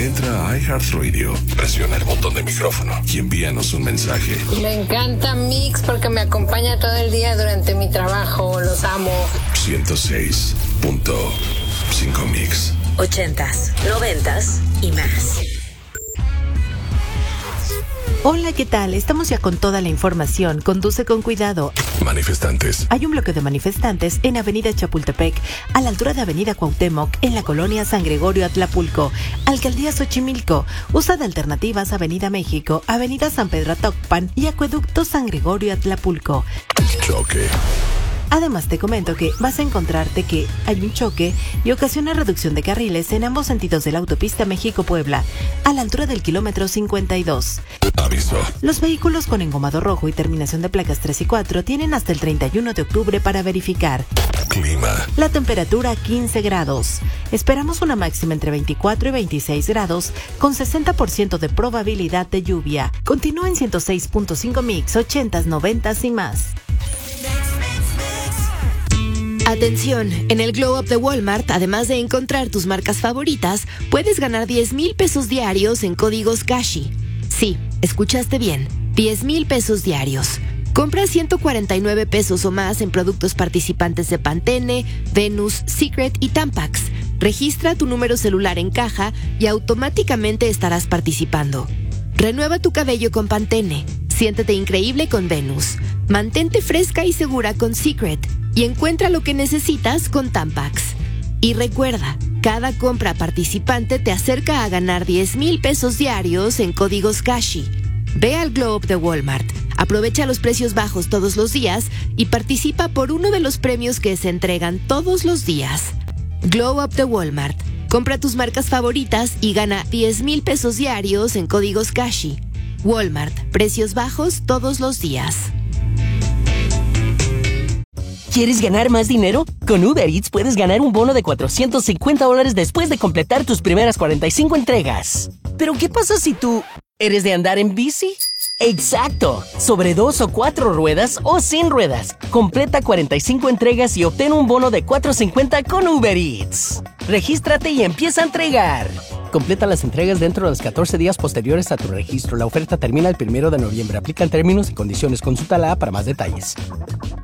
Entra a iHeartRadio, presiona el botón de micrófono y envíanos un mensaje. Me encanta Mix porque me acompaña todo el día durante mi trabajo. Los amo. 106.5 Mix. 80s, 90s y más. Hola, ¿qué tal? Estamos ya con toda la información. Conduce con cuidado. Manifestantes. Hay un bloque de manifestantes en Avenida Chapultepec, a la altura de Avenida Cuauhtémoc, en la colonia San Gregorio Atlapulco, Alcaldía Xochimilco. Usa de alternativas Avenida México, Avenida San Pedro Atocpan y Acueducto San Gregorio Atlapulco. Choque. Además te comento que vas a encontrarte que hay un choque y ocasiona reducción de carriles en ambos sentidos de la autopista México-Puebla, a la altura del kilómetro 52. Aviso. Los vehículos con engomado rojo y terminación de placas 3 y 4 tienen hasta el 31 de octubre para verificar. Clima. La temperatura 15 grados. Esperamos una máxima entre 24 y 26 grados con 60% de probabilidad de lluvia. Continúa en 106.5 Mix, 80s, 90s y más. Atención, en el Glow Up de Walmart, además de encontrar tus marcas favoritas, puedes ganar 10,000 pesos diarios en códigos Kashi. Sí, escuchaste bien, 10,000 pesos diarios. Compra 149 pesos o más en productos participantes de Pantene, Venus, Secret y Tampax. Registra tu número celular en caja y automáticamente estarás participando. Renueva tu cabello con Pantene. Siéntete increíble con Venus. Mantente fresca y segura con Secret. Y encuentra lo que necesitas con Tampax. Y recuerda, cada compra participante te acerca a ganar 10,000 pesos diarios en códigos Kashi. Ve al Glow Up de Walmart, aprovecha los precios bajos todos los días y participa por uno de los premios que se entregan todos los días. Glow Up de Walmart. Compra tus marcas favoritas y gana 10,000 pesos diarios en códigos Kashi. Walmart, precios bajos todos los días. ¿Quieres ganar más dinero? Con Uber Eats puedes ganar un bono de $450 después de completar tus primeras 45 entregas. ¿Pero qué pasa si tú eres de andar en bici? ¡Exacto! Sobre 2 o 4 ruedas o sin ruedas. Completa 45 entregas y obtén un bono de $450 con Uber Eats. Regístrate y empieza a entregar. Completa las entregas dentro de los 14 días posteriores a tu registro. La oferta termina el 1 de noviembre. Aplican términos y condiciones. Consulta la app para más detalles.